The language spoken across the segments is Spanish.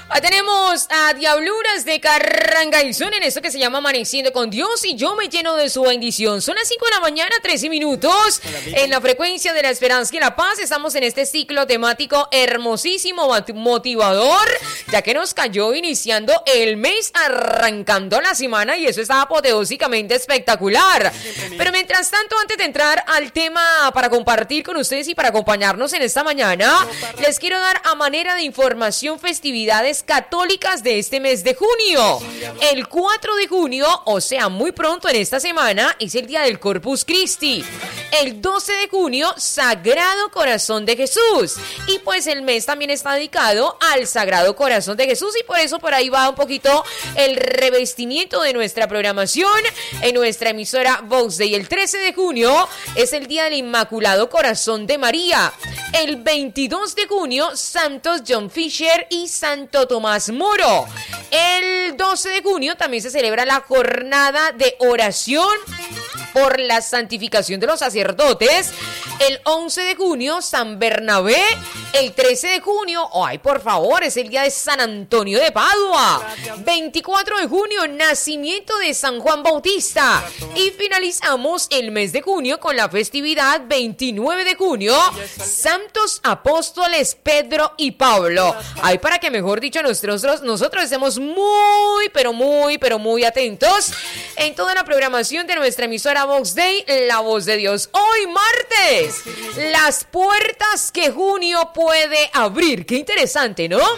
Tenemos a Diabluras de Carrangaizón en esto que se llama Amaneciendo con Dios y yo me lleno de su bendición. Son las 5 de la mañana, 13 minutos. En la frecuencia de la esperanza y la paz estamos en este ciclo temático hermosísimo, motivador, ya que nos cayó iniciando el mes, arrancando la semana y eso está apoteósicamente espectacular. Pero mientras tanto, antes de entrar al tema para compartir con ustedes y para acompañarnos en esta mañana, les quiero dar a manera de información festividades católicas de este mes de junio. El 4 de junio, o sea, muy pronto en esta semana, es el día del Corpus Christi. El 12 de junio, Sagrado Corazón de Jesús. Y pues el mes también está dedicado al Sagrado Corazón de Jesús y por eso por ahí va un poquito el revestimiento de nuestra programación en nuestra emisora Vox Day. El 13 de junio es el día del Inmaculado Corazón de María. El 22 de junio, Santos John Fisher y Santo Tomás Moro. El 12 de junio también se celebra la jornada de oración por la santificación de los sacerdotes. El 11 de junio, San Bernabé. El 13 de junio, ay, por favor, es el día de San Antonio de Padua. 24 de junio, nacimiento de San Juan Bautista. Y finalizamos el mes de junio con la festividad 29 de junio, Santos Apóstoles Pedro y Pablo. Ay, para que mejor dicho nosotros estemos muy, pero muy atentos en toda la programación de nuestra emisora Vox Day, La Voz de Dios. Hoy martes, las puertas que junio puede abrir. Qué interesante, ¿no?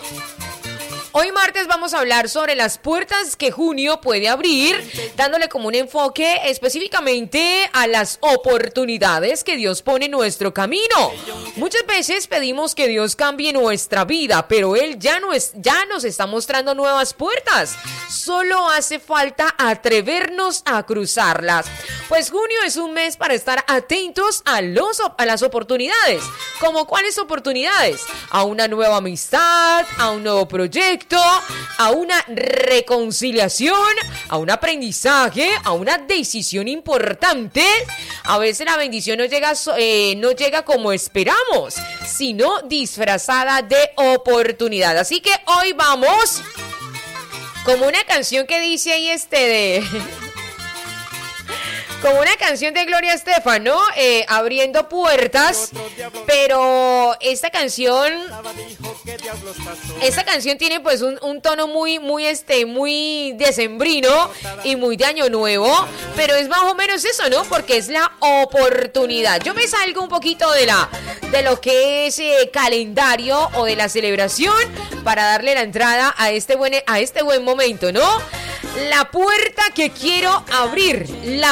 Hoy martes vamos a hablar sobre las puertas que junio puede abrir, dándole como un enfoque específicamente a las oportunidades que Dios pone en nuestro camino. Muchas veces pedimos que Dios cambie nuestra vida, pero Él ya nos está mostrando nuevas puertas. Solo hace falta atrevernos a cruzarlas. Pues junio es un mes para estar atentos a las oportunidades. ¿Cómo cuáles oportunidades? A una nueva amistad, a un nuevo proyecto, a una reconciliación, a un aprendizaje, a una decisión importante. A veces la bendición no llega como esperamos, sino disfrazada de oportunidad. Así que hoy vamos como una canción que dice ahí como una canción de Gloria Estefan, ¿no? Abriendo puertas, pero esta canción tiene pues un tono muy decembrino y muy de año nuevo, pero es más o menos eso, ¿no? Porque es la oportunidad. Yo me salgo un poquito de lo que es calendario o de la celebración para darle la entrada a este buen momento, ¿no? La puerta que quiero abrir.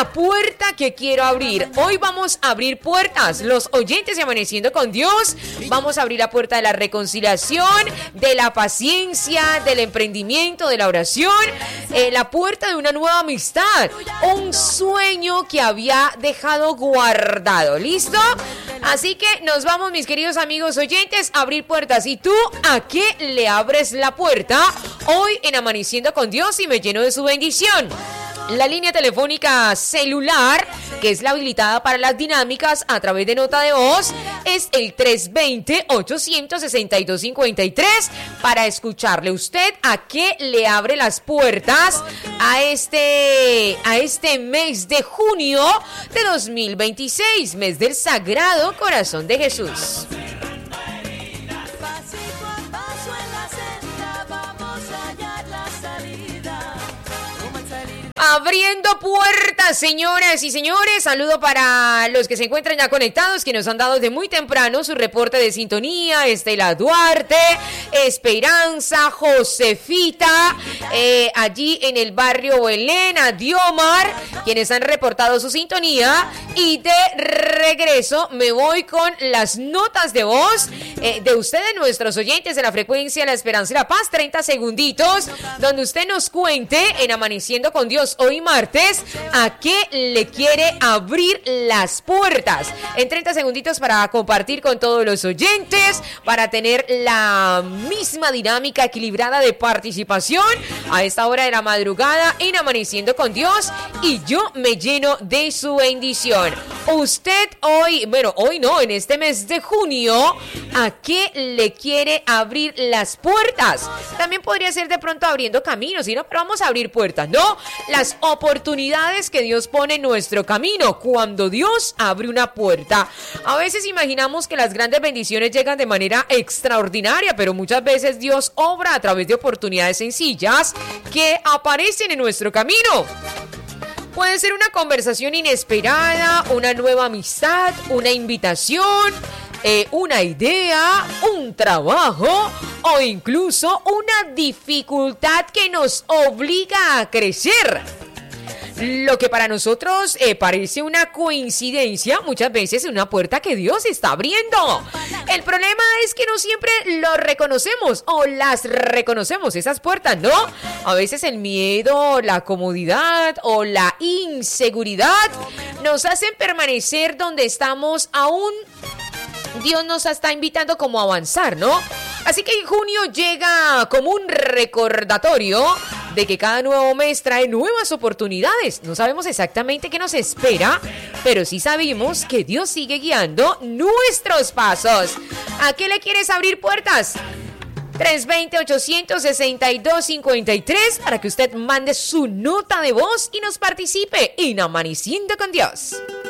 Hoy vamos a abrir puertas. Los oyentes de Amaneciendo con Dios, vamos a abrir la puerta de la reconciliación, de la paciencia, del emprendimiento, de la oración, la puerta de una nueva amistad, un sueño que había dejado guardado. ¿Listo? Así que nos vamos, mis queridos amigos oyentes, a abrir puertas. ¿Y tú a qué le abres la puerta hoy en Amaneciendo con Dios y me lleno de su bendición? La línea telefónica celular, que es la habilitada para las dinámicas a través de nota de voz, es el 320-862-53 para escucharle usted a qué le abre las puertas a este mes de junio de 2026, mes del Sagrado Corazón de Jesús. Abriendo puertas, señoras y señores. Saludo para los que se encuentran ya conectados, que nos han dado desde muy temprano su reporte de sintonía. Estela Duarte, Esperanza, Josefita, allí en el barrio Belén, a Diomar, quienes han reportado su sintonía. Y de regreso me voy con las notas de voz de ustedes, nuestros oyentes de la frecuencia La Esperanza y la Paz. 30 segunditos, donde usted nos cuente en Amaneciendo con Dios hoy martes, ¿a qué le quiere abrir las puertas? En 30 segunditos para compartir con todos los oyentes, para tener la misma dinámica equilibrada de participación a esta hora de la madrugada en Amaneciendo con Dios, y yo me lleno de su bendición. Usted hoy, bueno, hoy no, en este mes de junio, ¿a qué le quiere abrir las puertas? También podría ser de pronto abriendo caminos, ¿sí, no? Pero vamos a abrir puertas, ¿no? Las oportunidades que Dios pone en nuestro camino. Cuando Dios abre una puerta, a veces imaginamos que las grandes bendiciones llegan de manera extraordinaria, pero muchas veces Dios obra a través de oportunidades sencillas que aparecen en nuestro camino. Puede ser una conversación inesperada, una nueva amistad, una invitación, una idea, un trabajo o incluso una dificultad que nos obliga a crecer. Lo que para nosotros parece una coincidencia, muchas veces es una puerta que Dios está abriendo. El problema es que no siempre lo reconocemos o las reconocemos, esas puertas, ¿no? A veces el miedo, la comodidad o la inseguridad nos hacen permanecer donde estamos aún. Dios nos está invitando como a avanzar, ¿no? Así que en junio llega como un recordatorio de que cada nuevo mes trae nuevas oportunidades. No sabemos exactamente qué nos espera, pero sí sabemos que Dios sigue guiando nuestros pasos. ¿A qué le quieres abrir puertas? 320-862-53 para que usted mande su nota de voz y nos participe en Amaneciendo con Dios.